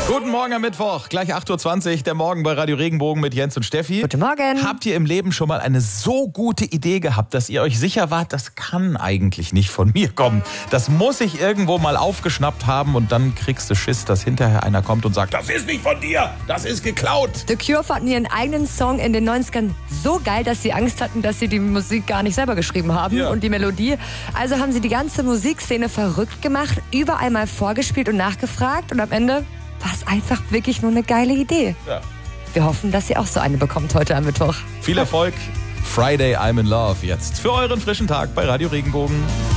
Guten Morgen am Mittwoch, gleich 8.20 Uhr, der Morgen bei Radio Regenbogen mit Jens und Steffi. Guten Morgen. Habt ihr im Leben schon mal eine so gute Idee gehabt, dass ihr euch sicher wart, das kann eigentlich nicht von mir kommen? Das muss ich irgendwo mal aufgeschnappt haben und dann kriegst du Schiss, dass hinterher einer kommt und sagt, das ist nicht von dir, das ist geklaut. The Cure fanden ihren eigenen Song in den 90ern so geil, dass sie Angst hatten, dass sie die Musik gar nicht selber geschrieben haben und die Melodie. Also haben sie die ganze Musikszene verrückt gemacht, überall mal vorgespielt und nachgefragt und am Ende war es einfach wirklich nur eine geile Idee. Ja. Wir hoffen, dass ihr auch so eine bekommt heute am Mittwoch. Viel Erfolg. Friday I'm in Love jetzt für euren frischen Tag bei Radio Regenbogen.